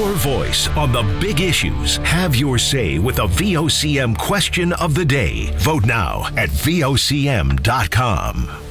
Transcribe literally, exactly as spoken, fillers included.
your voice on the big issues. Have your say with the V O C M question of the day. Vote now at V O C M dot com.